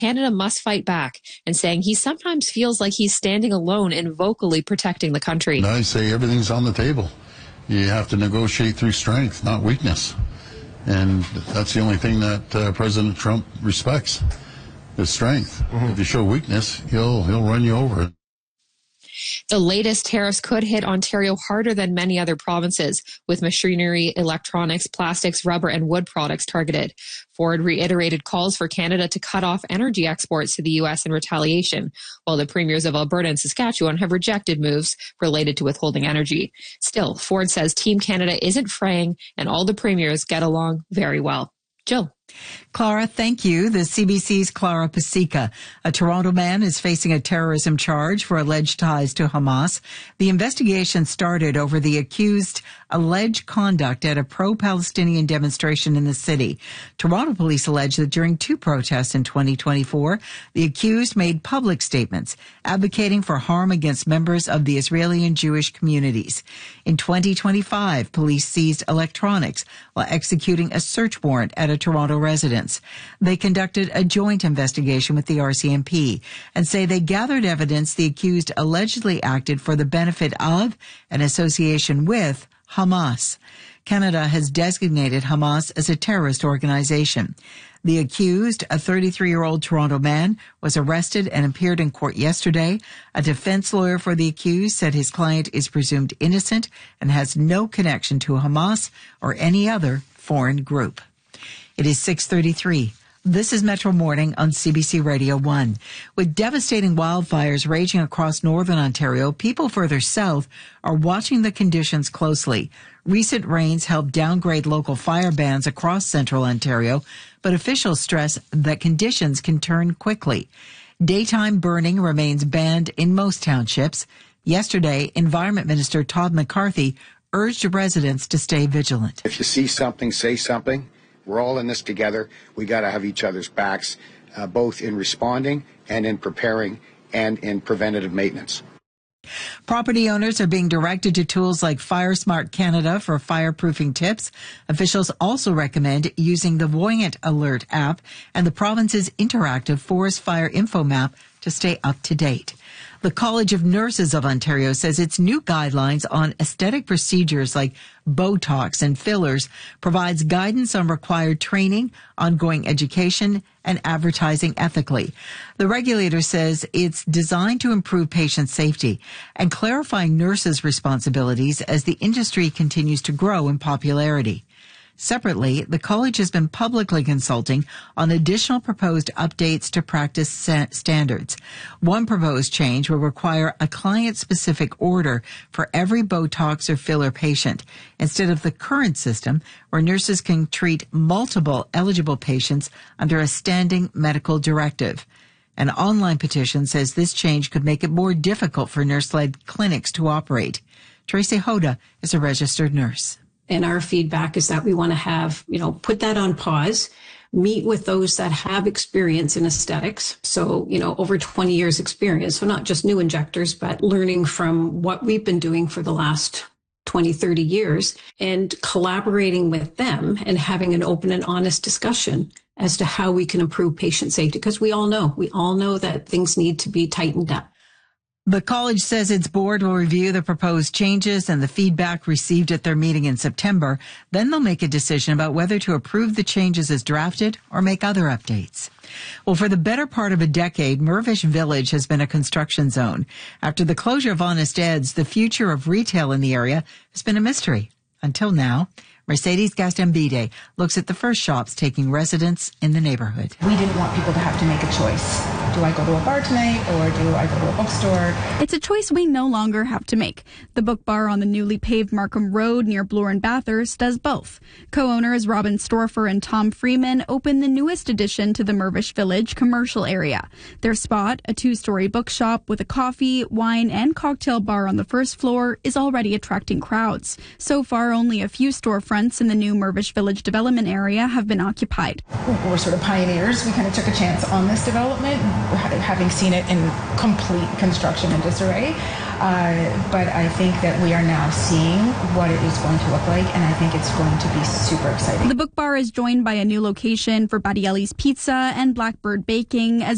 Canada must fight back, and saying he sometimes feels like he's standing alone in vocally protecting the country. I say everything's on the table. You have to negotiate through strength, not weakness. And that's the only thing that President Trump respects, is strength. If you show weakness, he'll run you over. The latest tariffs could hit Ontario harder than many other provinces, with machinery, electronics, plastics, rubber, and wood products targeted. Ford reiterated calls for Canada to cut off energy exports to the U.S. in retaliation, while the premiers of Alberta and Saskatchewan have rejected moves related to withholding energy. Still, Ford says Team Canada isn't fraying, and all the premiers get along very well. Jill. Clara, thank you. The CBC's Clara Pasica. A Toronto man is facing a terrorism charge for alleged ties to Hamas. The investigation started over the accused alleged conduct at a pro-Palestinian demonstration in the city. Toronto police allege that during two protests in 2024, the accused made public statements advocating for harm against members of the Israeli and Jewish communities. In 2025, police seized electronics while executing a search warrant at a Toronto residence. They conducted a joint investigation with the RCMP and say they gathered evidence the accused allegedly acted for the benefit of an association with Hamas. Canada has designated Hamas as a terrorist organization. The accused, a 33-year-old Toronto man, was arrested and appeared in court yesterday. A defense lawyer for the accused said his client is presumed innocent and has no connection to Hamas or any other foreign group. It is 6:33. This is Metro Morning on CBC Radio 1. With devastating wildfires raging across northern Ontario, people further south are watching the conditions closely. Recent rains helped downgrade local fire bans across central Ontario, but officials stress that conditions can turn quickly. Daytime burning remains banned in most townships. Yesterday, Environment Minister Todd McCarthy urged residents to stay vigilant. If you see something, say something. We're all in this together. We got to have each other's backs, both in responding and in preparing and in preventative maintenance. Property owners are being directed to tools like FireSmart Canada for fireproofing tips. Officials also recommend using the Voyant Alert app and the province's interactive forest fire info map to stay up to date. The College of Nurses of Ontario says its new guidelines on aesthetic procedures like Botox and fillers provides guidance on required training, ongoing education, and advertising ethically. The regulator says it's designed to improve patient safety and clarifying nurses' responsibilities as the industry continues to grow in popularity. Separately, the college has been publicly consulting on additional proposed updates to practice standards. One proposed change will require a client-specific order for every Botox or filler patient, instead of the current system where nurses can treat multiple eligible patients under a standing medical directive. An online petition says this change could make it more difficult for nurse-led clinics to operate. Tracy Hoda is a registered nurse. And our feedback is that we want to have, put that on pause, meet with those that have experience in aesthetics. So, over 20 years experience. So not just new injectors, but learning from what we've been doing for the last 20, 30 years and collaborating with them and having an open and honest discussion as to how we can improve patient safety. Because we all know that things need to be tightened up. The college says its board will review the proposed changes and the feedback received at their meeting in September. Then they'll make a decision about whether to approve the changes as drafted or make other updates. Well, for the better part of a decade, Mirvish Village has been a construction zone. After the closure of Honest Ed's, the future of retail in the area has been a mystery. Until now, Mercedes Gastambide looks at the first shops taking residents in the neighborhood. We didn't want people to have to make a choice. Do I go to a bar tonight or do I go to a bookstore? It's a choice we no longer have to make. The Book Bar on the newly paved Markham Road near Bloor and Bathurst does both. Co-owners Robin Storfer and Tom Freeman opened the newest addition to the Mirvish Village commercial area. Their spot, a 2-story bookshop with a coffee, wine, and cocktail bar on the first floor, is already attracting crowds. So far, only a few storefronts in the new Mirvish Village development area have been occupied. We're sort of pioneers. We kind of took a chance on this development, having seen it in complete construction and disarray. But I think that we are now seeing what it is going to look like, and I think it's going to be super exciting. The Book Bar is joined by a new location for Battielli's Pizza and Blackbird Baking, as